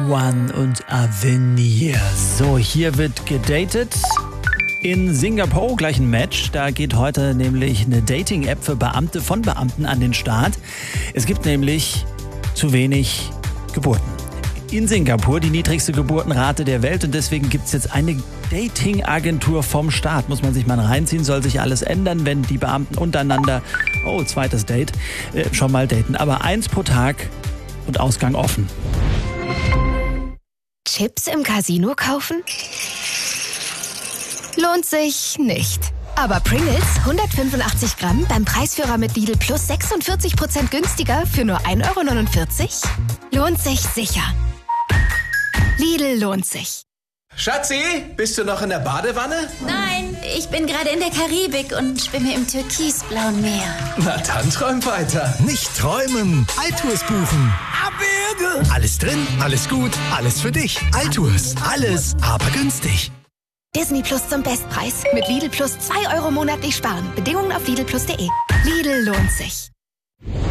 One und Avenir. So, hier wird gedatet. In Singapur gleich ein Match. Da geht heute nämlich eine Dating-App für Beamte von Beamten an den Start. Es gibt nämlich zu wenig Geburten. In Singapur die niedrigste Geburtenrate der Welt und deswegen gibt es jetzt eine Dating-Agentur vom Staat. Muss man sich mal reinziehen, soll sich alles ändern, wenn die Beamten untereinander, zweites Date, schon mal daten. Aber 1 pro Tag und Ausgang offen. Chips im Casino kaufen? Lohnt sich nicht. Aber Pringles 185 Gramm beim Preisführer mit Lidl Plus 46% günstiger für nur 1,49 € lohnt sich sicher. Lidl lohnt sich. Schatzi, bist du noch in der Badewanne? Nein, ich bin gerade in der Karibik und schwimme im türkisblauen Meer. Na dann träum weiter. Nicht träumen, Altours buchen. Abwürge. Alles drin, alles gut, alles für dich. Altours, alles, aber günstig. Disney Plus zum Bestpreis. Mit Lidl Plus 2 € monatlich sparen. Bedingungen auf lidlplus.de. Lidl lohnt sich.